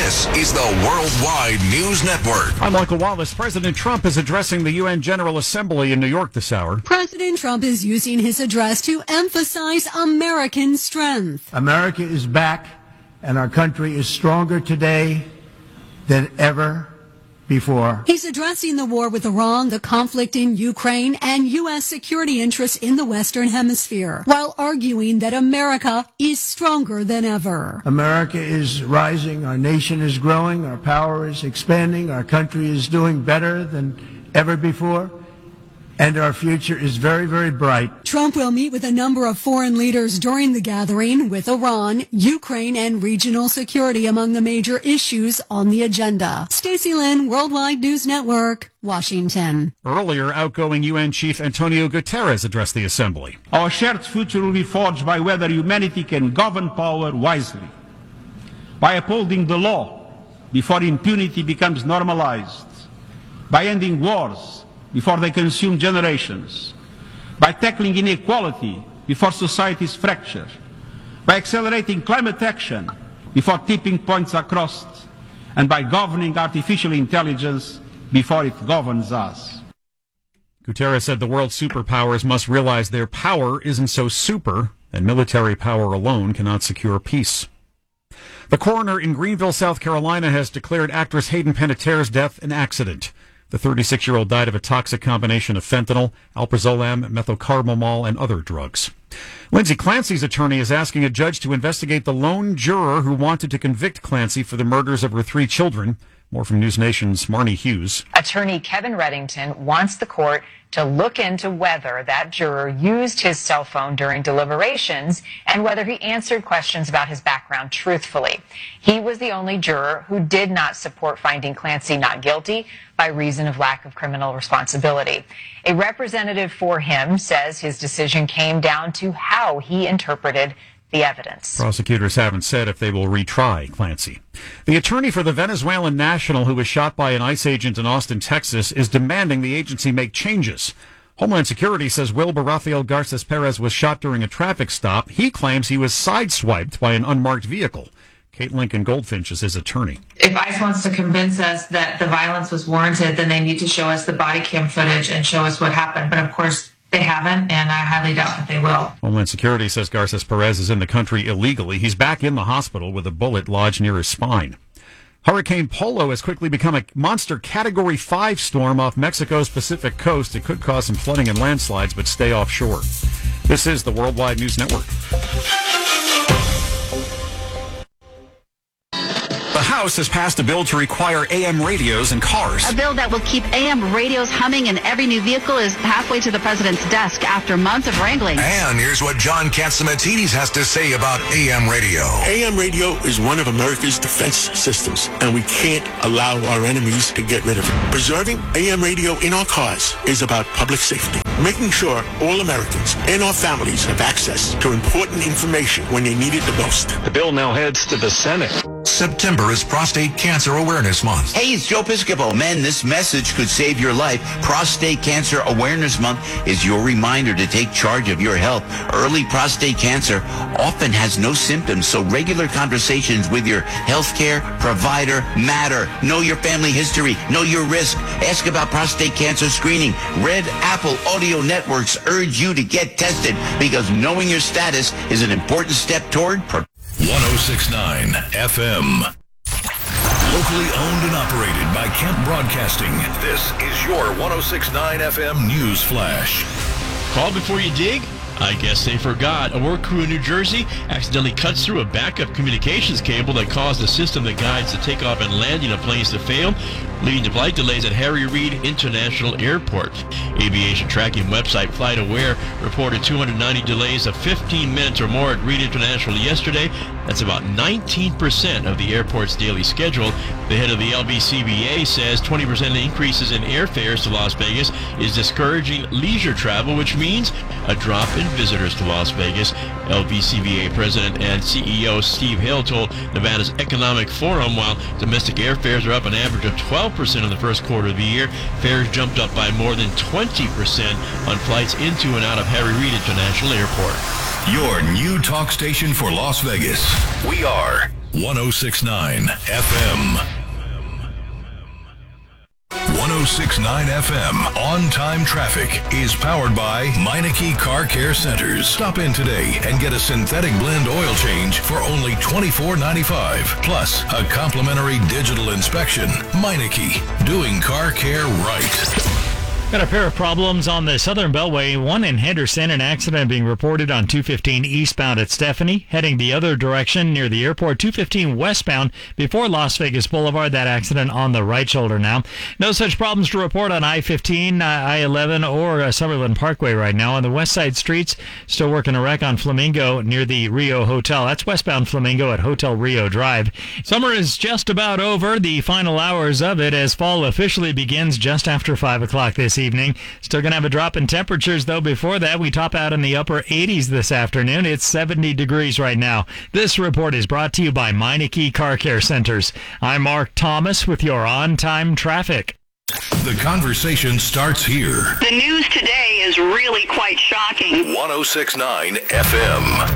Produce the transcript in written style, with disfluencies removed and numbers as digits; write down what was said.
This is the Worldwide News Network. I'm Michael Wallace. President Trump is addressing the UN General Assembly in New York this hour. President Trump is using his address to emphasize American strength. America is back, and our country is stronger today than ever before. He's addressing the war with Iran, the conflict in Ukraine, and U.S. security interests in the Western Hemisphere, while arguing that America is stronger than ever. America is rising, our nation is growing, our power is expanding, our country is doing better than ever before, and our future is very, very bright. Trump will meet with a number of foreign leaders during the gathering, with Iran, Ukraine, and regional security among the major issues on the agenda. Stacey Lynn, Worldwide News Network, Washington. Earlier, outgoing UN Chief Antonio Guterres addressed the Assembly. Our shared future will be forged by whether humanity can govern power wisely, by upholding the law before impunity becomes normalized, by ending wars before they consume generations, by tackling inequality before societies fracture, by accelerating climate action before tipping points are crossed, and by governing artificial intelligence before it governs us. Guterres said the world's superpowers must realize their power isn't so super, and military power alone cannot secure peace. The coroner in Greenville, South Carolina, has declared actress Hayden Panettiere's death an accident. The 36-year-old died of a toxic combination of fentanyl, alprazolam, methylcarbamol, and other drugs. Lindsay Clancy's attorney is asking a judge to investigate the lone juror who wanted to convict Clancy for the murders of her 3 children. More from News Nation's Marnie Hughes. Attorney Kevin Reddington wants the court to look into whether that juror used his cell phone during deliberations and whether he answered questions about his background truthfully. He was the only juror who did not support finding Clancy not guilty by reason of lack of criminal responsibility. A representative for him says his decision came down to how he interpreted the evidence. Prosecutors haven't said if they will retry Clancy. The attorney for the Venezuelan national who was shot by an ICE agent in Austin, Texas, is demanding the agency make changes. Homeland Security says Wilber Rafael Garces Perez was shot during a traffic stop. He claims he was sideswiped by an unmarked vehicle. Kate Lincoln Goldfinch is his attorney. If ICE wants to convince us that the violence was warranted, then they need to show us the body cam footage and show us what happened. But of course, they haven't, and I highly doubt that they will. Homeland Security says Garces Perez is in the country illegally. He's back in the hospital with a bullet lodged near his spine. Hurricane Polo has quickly become a monster Category 5 storm off Mexico's Pacific coast. It could cause some flooding and landslides, but stay offshore. This is the Worldwide News Network. The House has passed a bill to require AM radios in cars. A bill that will keep AM radios humming in every new vehicle is halfway to the president's desk after months of wrangling. And here's what John Catsimatidis has to say about AM radio. AM radio is one of America's defense systems, and we can't allow our enemies to get rid of it. Preserving AM radio in our cars is about public safety, making sure all Americans and our families have access to important information when they need it the most. The bill now heads to the Senate. September is Prostate Cancer Awareness Month. Hey, it's Joe Piscopo. Men, this message could save your life. Prostate Cancer Awareness Month is your reminder to take charge of your health. Early prostate cancer often has no symptoms, so regular conversations with your healthcare provider matter. Know your family history. Know your risk. Ask about prostate cancer screening. Red Apple Audio Networks urge you to get tested because knowing your status is an important step toward 106.9 FM. Locally owned and operated by Kemp Broadcasting. This is your 106.9 FM News Flash. Call before you dig? I guess they forgot. A work crew in New Jersey accidentally cuts through a backup communications cable that caused the system that guides the takeoff and landing of planes to fail, leading to flight delays at Harry Reid International Airport. Aviation tracking website FlightAware reported 290 delays of 15 minutes or more at Reid International yesterday. That's about 19% of the airport's daily schedule. The head of the LVCVA says 20% increases in airfares to Las Vegas is discouraging leisure travel, which means a drop in visitors to Las Vegas. LVCVA President and CEO Steve Hill told Nevada's Economic Forum while domestic airfares are up an average of 12% in the first quarter of the year, fares jumped up by more than 20% on flights into and out of Harry Reid International Airport. Your new talk station for Las Vegas. We are 106.9 FM. 106.9 FM On-Time Traffic is powered by Meineke Car Care Centers. Stop in today and get a synthetic blend oil change for only $24.95. Plus, a complimentary digital inspection. Meineke, doing car care right. Got a pair of problems on the Southern Beltway. One in Henderson, an accident being reported on 215 eastbound at Stephanie, heading the other direction near the airport. 215 westbound before Las Vegas Boulevard. That accident on the right shoulder now. No such problems to report on I-15, I-11, or Summerlin Parkway right now. On the west side streets, still working a wreck on Flamingo near the Rio Hotel. That's westbound Flamingo at Hotel Rio Drive. Summer is just about over, the final hours of it, as fall officially begins just after 5 o'clock this evening. Still going to have a drop in temperatures, though. Before that, we top out in the upper 80s this afternoon. It's 70 degrees right now. This report is brought to you by Meineke Car Care Centers. I'm Mark Thomas with your on-time traffic. The conversation starts here. The news today is really quite shocking. 106.9 FM.